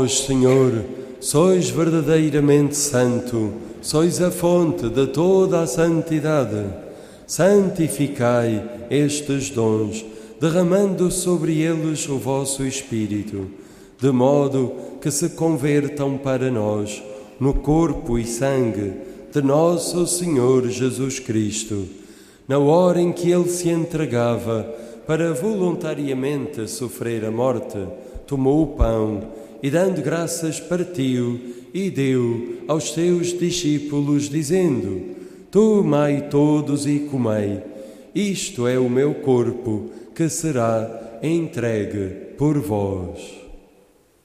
Senhor, sois verdadeiramente santo, sois a fonte de toda a santidade. Santificai estes dons, derramando sobre eles o vosso Espírito, de modo que se convertam para nós no corpo e sangue de nosso Senhor Jesus Cristo. Na hora em que ele se entregava para voluntariamente sofrer a morte, tomou o pão e, dando graças, partiu e deu aos seus discípulos, dizendo: Tomai todos e comei, isto é o meu corpo, que será entregue por vós.